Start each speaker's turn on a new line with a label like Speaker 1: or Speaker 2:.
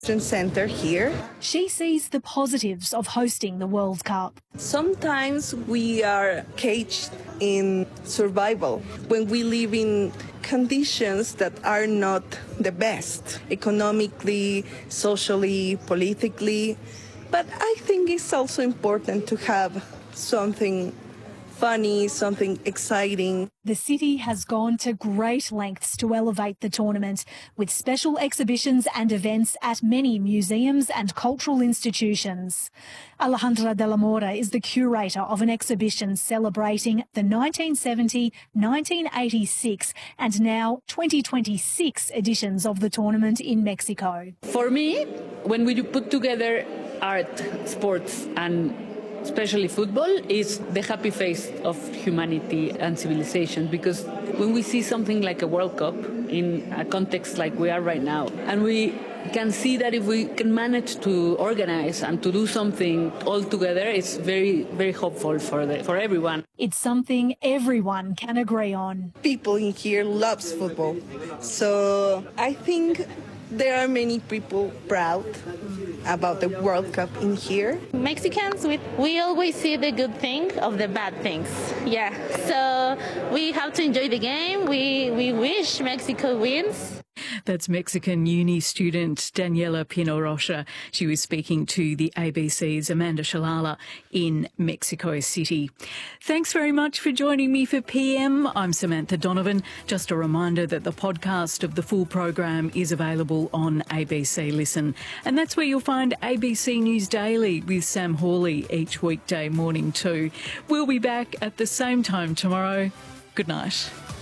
Speaker 1: Center here.
Speaker 2: She sees the positives of hosting the World Cup.
Speaker 1: Sometimes we are caged in survival when we live in conditions that are not the best, economically, socially, politically. But I think it's also important to have something funny, something exciting.
Speaker 2: The city has gone to great lengths to elevate the tournament, with special exhibitions and events at many museums and cultural institutions. Alejandra de la Mora is the curator of an exhibition celebrating the 1970, 1986 and now 2026 editions of the tournament in Mexico.
Speaker 3: For me, when we put together art, sports and especially football, is the happy face of humanity and civilization, because when we see something like a World Cup in a context like we are right now, and we can see that if we can manage to organize and to do something all together, it's very, very hopeful for everyone.
Speaker 2: It's something everyone can agree on.
Speaker 1: People in here loves football, so I think there are many people proud about the World Cup in here.
Speaker 4: Mexicans, we always see the good thing of the bad things. Yeah, so we have to enjoy the game. We wish Mexico wins.
Speaker 5: That's Mexican uni student Daniela Pino Rocha. She was speaking to the ABC's Amanda Shalala in Mexico City. Thanks very much for joining me for PM. I'm Samantha Donovan. Just a reminder that the podcast of the full program is available on ABC Listen. And that's where you'll find ABC News Daily with Sam Hawley each weekday morning too. We'll be back at the same time tomorrow. Good night.